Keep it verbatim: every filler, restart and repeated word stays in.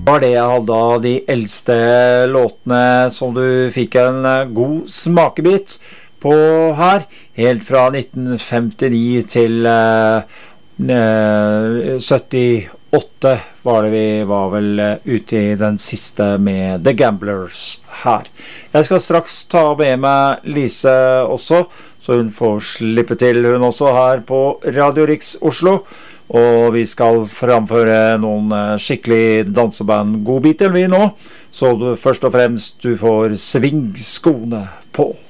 var det jeg hadde av de eldste låtene som du fikk en god smakebit på her, helt fra nitten femtini til uh, syttiåtte var det vi var vel ute i den siste med The Gamblers her. Jeg skal straks ta med meg Lise også, så hun får slippe til hun også her på Radio Riks Oslo. Og vi skal framføre noen skikkelig danseband godbiter vi nå, så du, først og fremst du får sving skoene på.